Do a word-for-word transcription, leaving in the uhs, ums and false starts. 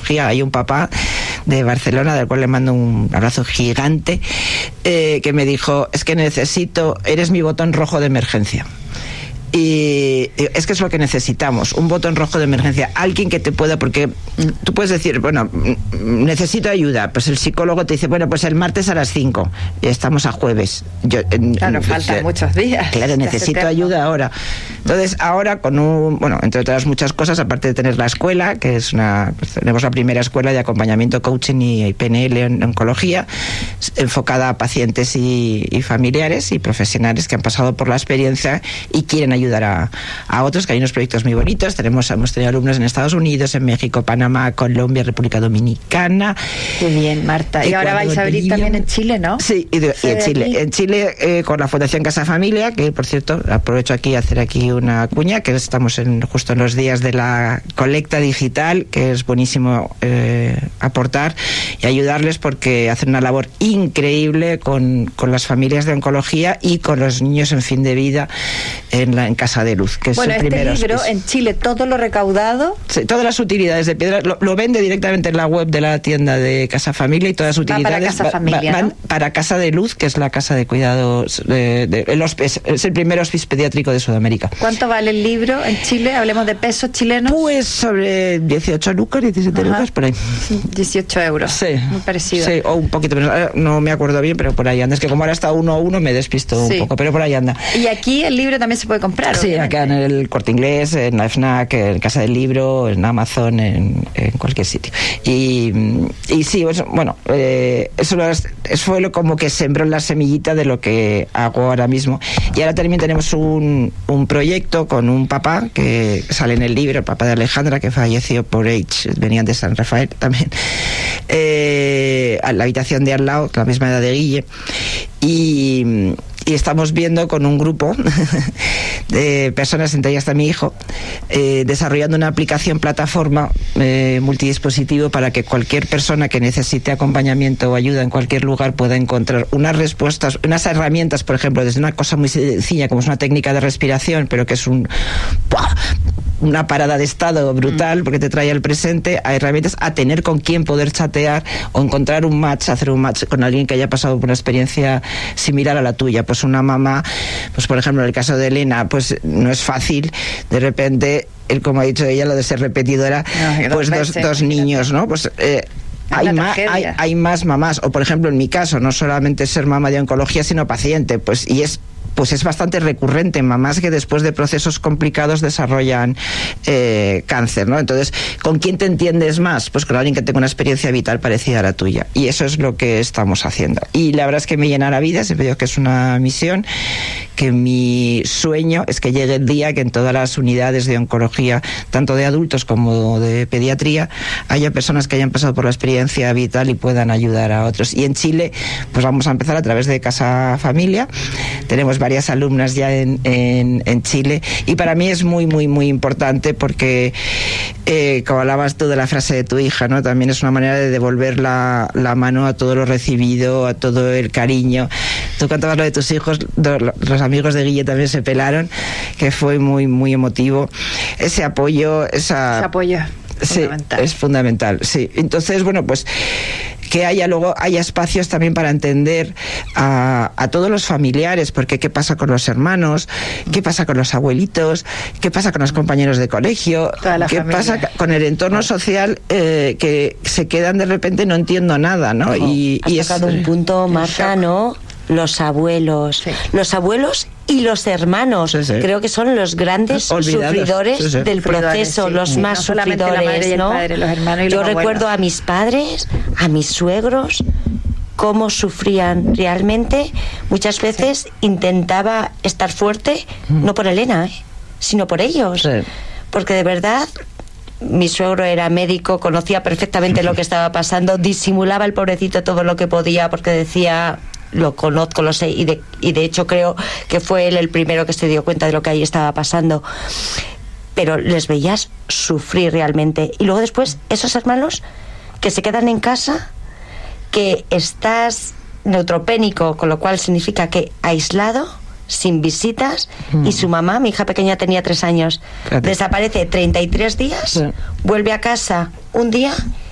oncología. Hay un papá de Barcelona, del cual le mando un abrazo gigante, eh, que me dijo, es que necesito, eres mi botón rojo de emergencia. Y es que es lo que necesitamos, un botón rojo de emergencia, alguien que te pueda, porque tú puedes decir, bueno, necesito ayuda, pues el psicólogo te dice, bueno, pues el martes a las cinco, y estamos a jueves. Yo, claro, faltan muchos días. Claro, necesito ayuda ahora. Entonces, ahora con un, bueno, entre otras muchas cosas, aparte de tener la escuela, que es una, pues tenemos la primera escuela de acompañamiento, coaching y P N L en oncología, enfocada a pacientes y, y familiares y profesionales que han pasado por la experiencia y quieren ayudar a, a otros, que hay unos proyectos muy bonitos. Tenemos, hemos tenido alumnos en Estados Unidos, en México, Panamá, Colombia, República Dominicana. Qué bien, Marta. Y ahora vais a abrir Bolivia. También en Chile, ¿no? Sí, y, de, y en Chile. Aquí? En Chile, eh, con la Fundación Casa Familia, que por cierto, aprovecho aquí a hacer aquí una cuña, que estamos en, justo en los días de la colecta digital, que es buenísimo eh, aportar y ayudarles, porque hacen una labor increíble con, con las familias de oncología y con los niños en fin de vida en la en Casa de Luz, que bueno, es este primeros, libro es, en Chile, todo lo recaudado, sí, todas las utilidades de piedra lo, lo vende directamente en la web de la tienda de Casa Familia, y todas las utilidades va para Casa Familia, va, van ¿no? para Casa de Luz, que es la casa de cuidados de, de, el hospice, es el primer hospice pediátrico de Sudamérica. ¿Cuánto vale el libro en Chile? Hablemos de pesos chilenos. Pues sobre dieciocho lucas, diecisiete Ajá. lucas, por ahí. dieciocho euros. Sí. Muy parecido. Sí, o un poquito menos. No me acuerdo bien, pero por ahí anda. Es que como ahora está uno a uno, me despisto sí. un poco, pero por ahí anda. Y aquí el libro también se puede comprar. Sí, obviamente. Acá en el Corte Inglés, en la FNAC, en Casa del Libro, en Amazon, en, en cualquier sitio. Y, y sí, pues, bueno, eh, eso, eso fue lo, como que sembró la semillita de lo que hago ahora mismo. Y ahora también tenemos un, un proyecto con un papá que sale en el libro, el papá de Alejandra, que falleció por AIDS, venían de San Rafael también, eh, a la habitación de al lado, la misma edad de Guille, y... y estamos viendo con un grupo de personas, entre ellas está mi hijo, eh, desarrollando una aplicación plataforma eh, multidispositivo para que cualquier persona que necesite acompañamiento o ayuda en cualquier lugar pueda encontrar unas respuestas, unas herramientas, por ejemplo, desde una cosa muy sencilla como es una técnica de respiración, pero que es un ¡buah! Una parada de estado brutal, porque te trae al presente, a herramientas, a tener con quién poder chatear o encontrar un match, hacer un match con alguien que haya pasado por una experiencia similar a la tuya. Pues una mamá, pues por ejemplo en el caso de Elena, pues no es fácil, de repente, él, como ha dicho ella, lo de ser repetidora, no, pues dos, veces, dos niños, ¿no? Pues eh, hay más, hay, hay más mamás, o por ejemplo en mi caso, no solamente ser mamá de oncología, sino paciente, pues y es pues es bastante recurrente, mamás que después de procesos complicados desarrollan eh, cáncer, ¿no? Entonces, ¿con quién te entiendes más? Pues con alguien que tenga una experiencia vital parecida a la tuya. Y eso es lo que estamos haciendo. Y la verdad es que me llena la vida, siempre digo que es una misión, que mi sueño es que llegue el día que en todas las unidades de oncología, tanto de adultos como de pediatría, haya personas que hayan pasado por la experiencia vital y puedan ayudar a otros. Y en Chile, pues vamos a empezar a través de Casa Familia. Tenemos varias alumnas ya en, en, en Chile, y para mí es muy, muy, muy importante porque, eh, como hablabas tú de la frase de tu hija, ¿no? También es una manera de devolver la, la mano a todo lo recibido, a todo el cariño. Tú contabas lo de tus hijos, los amigos de Guille también se pelaron, que fue muy, muy emotivo. Ese apoyo, esa... Ese apoyo. Sí, fundamental. Es fundamental, sí. Entonces, bueno, pues que haya luego haya espacios también para entender a, a todos los familiares, porque qué pasa con los hermanos, qué pasa con los abuelitos, qué pasa con los compañeros de colegio, qué familia. Pasa con el entorno social, eh, que se quedan de repente no entiendo nada, ¿no? Oh, y has y tocado es un punto, Marta, ¿no? Los abuelos, sí. los abuelos y los hermanos, sí, sí. creo que son los grandes Olvidados. sufridores sí, sí. del proceso, sí. los sí. más no sufridores, ¿no? Padre, los hermanos y Yo los recuerdo a mis padres, a mis suegros, cómo sufrían realmente. Muchas veces sí. intentaba estar fuerte, mm. no por Elena, ¿eh? sino por ellos, sí. porque de verdad... Mi suegro era médico, conocía perfectamente lo que estaba pasando, disimulaba el pobrecito todo lo que podía porque decía, lo conozco, lo sé, y de, y de hecho creo que fue él el primero que se dio cuenta de lo que ahí estaba pasando. Pero les veías sufrir realmente. Y luego después, esos hermanos que se quedan en casa, que estás neutropénico, con lo cual significa que aislado, sin visitas, mm. y su mamá, mi hija pequeña tenía tres años, Fíjate. desaparece treinta y tres días, sí. vuelve a casa un día